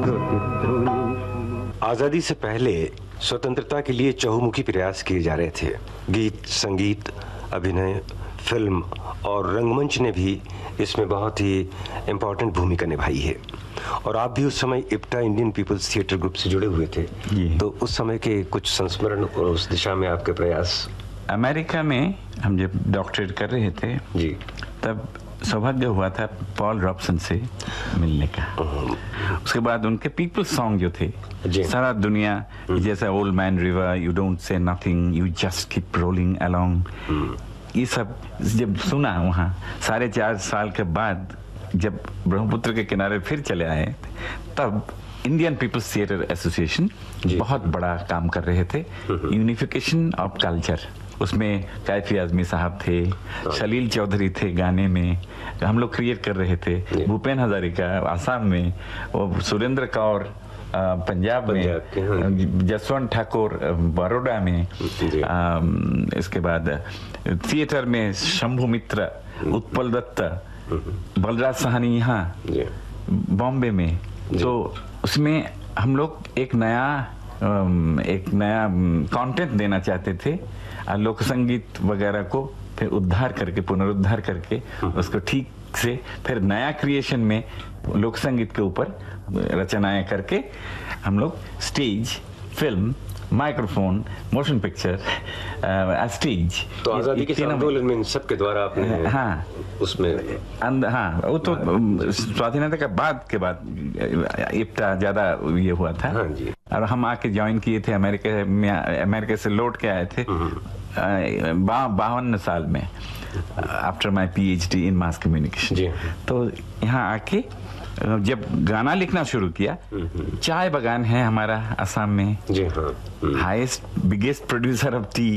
आज़ादी से पहले स्वतंत्रता के लिए चहुमुखी प्रयास किए जा रहे थे। गीत, संगीत, अभिनय, फिल्म और रंगमंच ने भी इसमें बहुत ही इम्पोर्टेंट भूमिका निभाई है। और आप भी उस समय IPTA Indian peoples theatre group से जुड़े हुए थे, तो उस समय के कुछ संस्मरण और उस दिशा में आपके प्रयास। अमेरिका में हम जब डॉक्टरेट कर रहे थे जी, तब सौभाग्य हुआ था पॉल रॉबसन से मिलने का। उसके बाद उनके पीपल सॉन्ग जो थे, सारा दुनिया जैसा old man river, you don't say nothing, you just keep rolling along, ये सब जब सुना वहाँ 4.5 साल के बाद जब ब्रह्मपुत्र के किनारे फिर चले आए, तब इंडियन पीपल्स थिएटर एसोसिएशन बहुत बड़ा काम कर रहे थे, यूनिफिकेशन ऑफ कल्चर। उसमें कैफी आजमी साहब थे, सलील चौधरी थे गाने में, हम लोग क्रिएट कर रहे थे, भूपेन हजारिका आसाम में, वो सुरेंद्र कौर पंजाब में, जसवंत ठाकुर बड़ौदा में, इसके बाद थिएटर में शंभु मित्र, उत्पल दत्त, बलराज साहनी यहाँ बॉम्बे में। तो उसमें हम लोग एक नया कंटेंट देना चाहते थे, लोक संगीत वगैरह को फिर उद्धार करके, पुनरुद्धार करके उसको ठीक से फिर नया क्रिएशन में लोक संगीत के ऊपर रचनाएं करके हम लोग stage, film, microphone, motion picture, stage. तो आजादी के आंदोलन में सबके द्वारा आपने उसमें वो तो स्वाधीनता के बाद इप्टा ज्यादा ये हुआ था। और हम आके ज्वाइन किए थे अमेरिका में, अमेरिका से लौट के आए थे 52 साल में, after my PhD in mass communication. तो यहाँ आके जब गाना लिखना शुरू किया, चाय बगान है हमारा असम में, highest biggest producer of T,